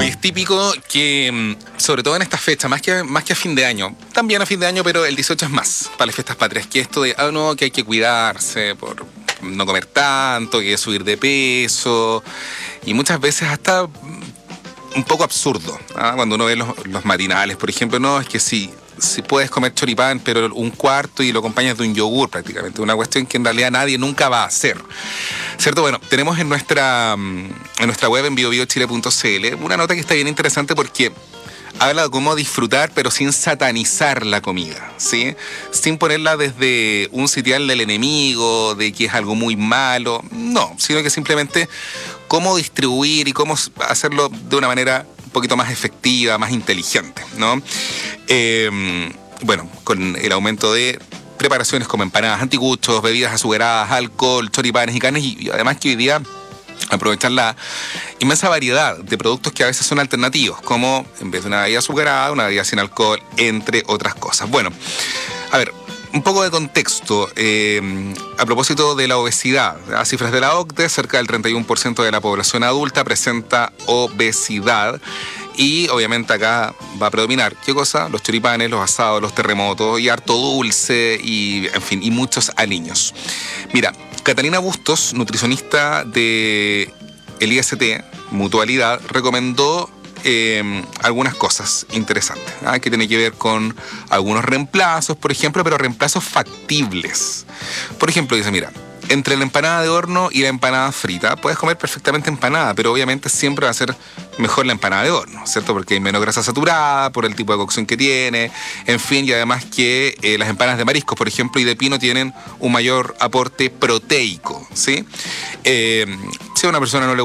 Es típico que, sobre todo en esta fecha, más que a fin de año, también a fin de año, pero el 18 es más, para las fiestas patrias, que esto de, no, que hay que cuidarse por no comer tanto, que subir de peso, y muchas veces hasta un poco absurdo, cuando uno ve los matinales, por ejemplo, no, es que sí, si puedes comer choripán, pero un cuarto y lo acompañas de un yogur prácticamente, una cuestión que en realidad nadie nunca va a hacer, ¿cierto? Bueno, tenemos en nuestra web en biobiochile.cl una nota que está bien interesante porque habla de cómo disfrutar pero sin satanizar la comida, ¿sí? Sin ponerla desde un sitial del enemigo, de que es algo muy malo, no, sino que simplemente cómo distribuir y cómo hacerlo de una manera un poquito más efectiva, más inteligente, ¿no? Bueno, con el aumento de preparaciones como empanadas, anticuchos, bebidas azucaradas, alcohol, choripanes y carnes, y además que hoy día aprovechar la inmensa variedad de productos que a veces son alternativos, como en vez de una bebida azucarada, una bebida sin alcohol, entre otras cosas. Bueno, a ver, un poco de contexto a propósito de la obesidad. Las cifras de la OCDE, cerca del 31% de la población adulta presenta obesidad. Y obviamente acá va a predominar, ¿qué cosa? Los choripanes, los asados, los terremotos y harto dulce y, en fin, y muchos aliños. Mira, Catalina Bustos, nutricionista de el IST, Mutualidad, recomendó algunas cosas interesantes, que tiene que ver con algunos reemplazos, por ejemplo, pero reemplazos factibles. Por ejemplo, dice, mira, entre la empanada de horno y la empanada frita, puedes comer perfectamente empanada, pero obviamente siempre va a ser mejor la empanada de horno, ¿cierto? Porque hay menos grasa saturada, por el tipo de cocción que tiene, en fin, y además que las empanadas de mariscos, por ejemplo, y de pino tienen un mayor aporte proteico, ¿sí? Si a una persona no le